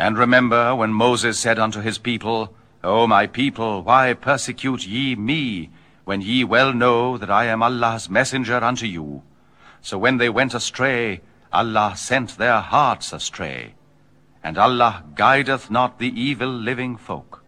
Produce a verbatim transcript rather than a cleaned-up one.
And remember when Moses said unto his people, O my people, why persecute ye me, when ye well know that I am Allah's messenger unto you? So when they went astray, Allah sent their hearts astray. And Allah guideth not the evil living folk.